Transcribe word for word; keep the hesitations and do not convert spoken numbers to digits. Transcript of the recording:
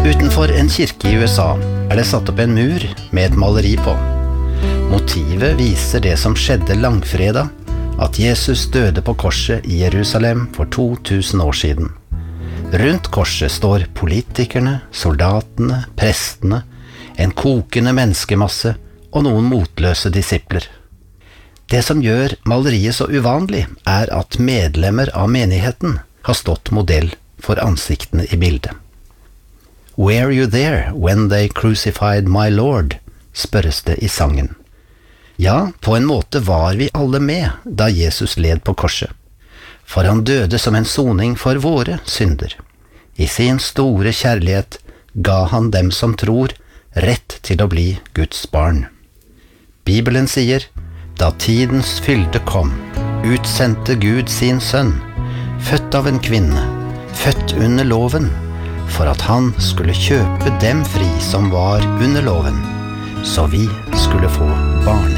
Utenfor en kirke i U S A er det satt opp en mur med et maleri på. Motivet viser det som skjedde langfredag, at Jesus døde på korset i Jerusalem for to tusen år siden. Rundt korset står politikerne, soldatene, prestene, en kokende menneskemasse og noen motløse disipler. Det som gjør maleriet så uvanlig er at medlemmer av menigheten har stått modell for ansiktene i bildet. «Were you there when they crucified my Lord?» spørres det i sangen. Ja, på en måte var vi alle med da Jesus led på korset, for han døde som en soning for våre synder. I sin store kjærlighet ga han dem som tror rett til å bli Guds barn. Bibelen sier, da tidens fylde kom, utsendte Gud sin sønn, født av en kvinne, født under loven, for at han skulle kjøpe dem fri som var under loven, så vi skulle få barne.